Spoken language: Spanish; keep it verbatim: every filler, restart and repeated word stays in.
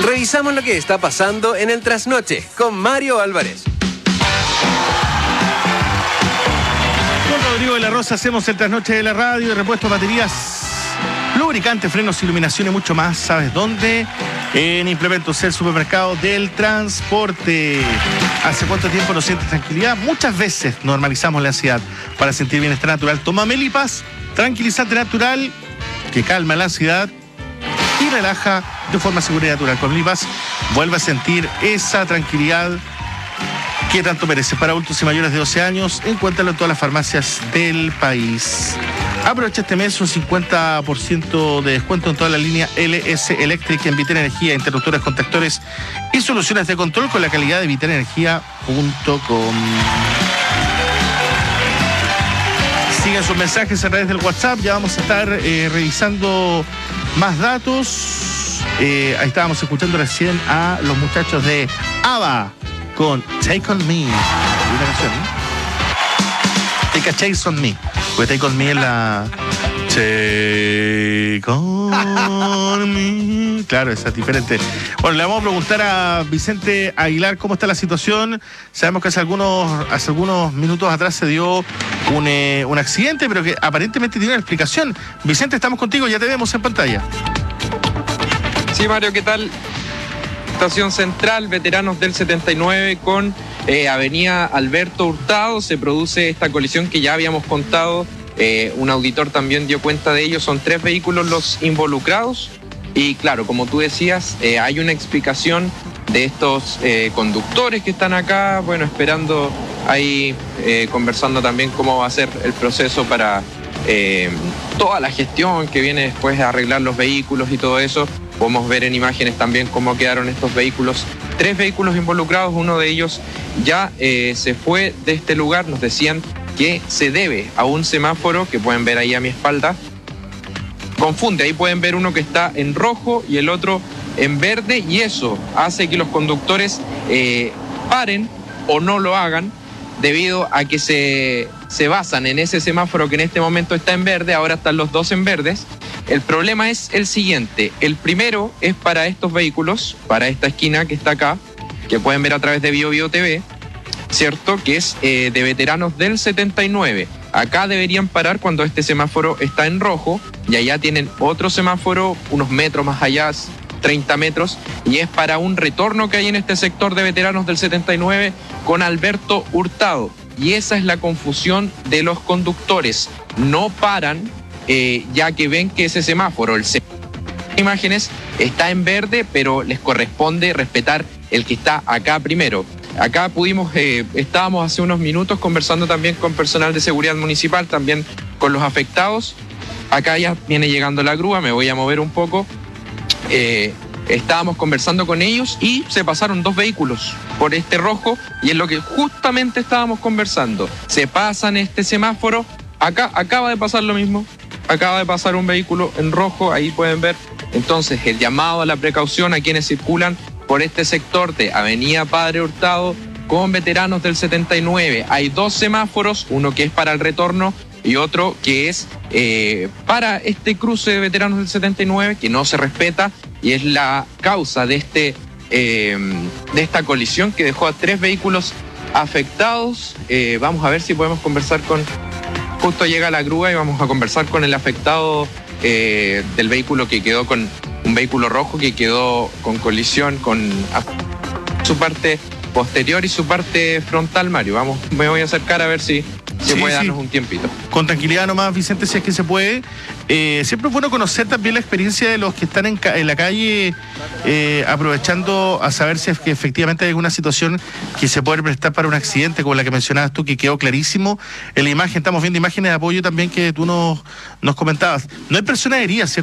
Revisamos lo que está pasando en el trasnoche con Mario Álvarez. Con Rodrigo de la Rosa hacemos el trasnoche de la radio, repuesto baterías, lubricantes, frenos, iluminación y mucho más. ¿Sabes dónde? En Implementos, el supermercado del transporte. ¿Hace cuánto tiempo no sientes tranquilidad? Muchas veces normalizamos la ansiedad. Para sentir bienestar natural, toma Melipas, tranquilizante natural que calma la ansiedad y relaja de forma segura y natural. Con Melipas vuelve a sentir esa tranquilidad que tanto merece. Para adultos y mayores de doce años, encuéntralo en todas las farmacias del país. Aprovecha este mes un cincuenta por ciento de descuento en toda la línea L S Electric en Vital Energía, interruptores, contactores y soluciones de control con la calidad de vital energía punto com. Sigan sus mensajes a través del WhatsApp, ya vamos a estar eh, revisando más datos. Eh, ahí estábamos escuchando recién a los muchachos de ABBA con Take On Me. Una canción, ¿eh? Take a Chase On Me. Porque Take On Me es la... Take On Me. Claro, esa es diferente. Bueno, le vamos a preguntar a Vicente Aguilar cómo está la situación. Sabemos que hace algunos, hace algunos minutos atrás se dio un, eh, un accidente, pero que aparentemente tiene una explicación. Vicente, estamos contigo, ya te vemos en pantalla. Sí, Mario, ¿qué tal? Estación Central, veteranos del setenta y nueve con eh, Avenida Alberto Hurtado. Se produce esta colisión que ya habíamos contado. Eh, un auditor también dio cuenta de ello. Son tres vehículos los involucrados. Y claro, como tú decías, eh, hay una explicación de estos eh, conductores que están acá, bueno, esperando ahí, eh, conversando también cómo va a ser el proceso para eh, toda la gestión que viene después de arreglar los vehículos y todo eso. Podemos ver en imágenes también cómo quedaron estos vehículos. Tres vehículos involucrados, uno de ellos ya eh, se fue de este lugar. Nos decían que se debe a un semáforo que pueden ver ahí a mi espalda. Confunde, ahí pueden ver uno que está en rojo y el otro en verde, y eso hace que los conductores eh, paren o no lo hagan debido a que se, se basan en ese semáforo que en este momento está en verde. Ahora están los dos en verdes. El problema es el siguiente. El primero es para estos vehículos, para esta esquina que está acá, que pueden ver a través de Bio Bio T V, ¿cierto? Que es eh, de veteranos del setenta y nueve. Acá deberían parar cuando este semáforo está en rojo, y allá tienen otro semáforo unos metros más allá, treinta metros, y es para un retorno que hay en este sector de veteranos del setenta y nueve con Alberto Hurtado. Y esa es la confusión de los conductores. No paran, eh, ya que ven que ese semáforo, el semáforo de imágenes, está en verde, pero les corresponde respetar el que está acá primero. Acá pudimos, eh, estábamos hace unos minutos conversando también con personal de seguridad municipal, también con los afectados. Acá ya viene llegando la grúa, me voy a mover un poco. Eh, estábamos conversando con ellos y se pasaron dos vehículos por este rojo, y es lo que justamente estábamos conversando. Se pasan este semáforo, acá acaba de pasar lo mismo, acaba de pasar un vehículo en rojo, ahí pueden ver. Entonces, el llamado a la precaución a quienes circulan por este sector de Avenida Padre Hurtado con veteranos del setenta y nueve. Hay dos semáforos, uno que es para el retorno y otro que es eh, para este cruce de veteranos del setenta y nueve, que no se respeta, y es la causa de, este, eh, de esta colisión que dejó a tres vehículos afectados. Eh, vamos a ver si podemos conversar con... Justo llega la grúa y vamos a conversar con el afectado eh, del vehículo que quedó con... un vehículo rojo que quedó con colisión con su parte posterior y su parte frontal, Mario. Vamos, me voy a acercar a ver si se sí, puede darnos sí. un tiempito. Con tranquilidad nomás, Vicente, si es que se puede. Eh, siempre es bueno conocer también la experiencia de los que están en, ca en la calle, eh, aprovechando a saber si es que efectivamente hay alguna situación que se puede prestar para un accidente, como la que mencionabas tú, que quedó clarísimo en la imagen. Estamos viendo imágenes de apoyo también que tú nos, nos comentabas. No hay personas heridas, ¿cierto?